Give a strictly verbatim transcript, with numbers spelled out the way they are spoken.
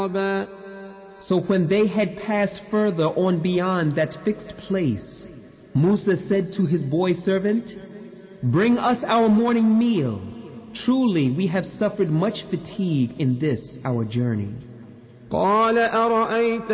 So when they had passed further on beyond that fixed place, Musa said to his boy servant, "Bring us our morning meal. Truly we have suffered much fatigue in this our journey." قال أرأيت